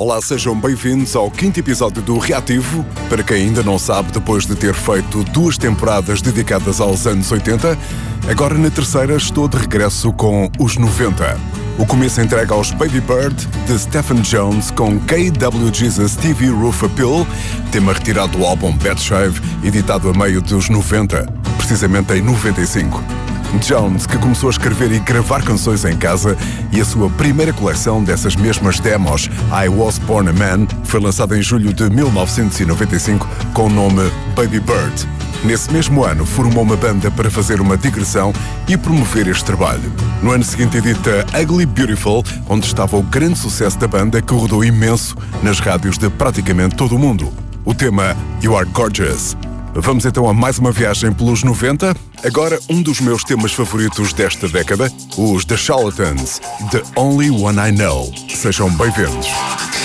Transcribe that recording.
Olá, sejam bem-vindos ao 5º episódio do Reativo. Para quem ainda não sabe, depois de ter feito 2 temporadas dedicadas aos anos 80, agora na terceira estou de regresso com os 90. O começo entrega aos Baby Bird, de Stephen Jones, com K.W. Jesus TV Roof Appeal, tema retirado do álbum Bad Shave, editado a meio dos 90, precisamente em 95. Jones, que começou a escrever e gravar canções em casa, e a sua primeira coleção dessas mesmas demos, I Was Born a Man, foi lançada em julho de 1995 com o nome Baby Bird. Nesse mesmo ano, formou uma banda para fazer uma digressão e promover este trabalho. No ano seguinte edita Ugly Beautiful, onde estava o grande sucesso da banda, que rodou imenso nas rádios de praticamente todo o mundo. O tema You Are Gorgeous. Vamos então a mais uma viagem pelos 90. Agora um dos meus temas favoritos desta década, os The Charlatans, The Only One I Know. Sejam bem-vindos.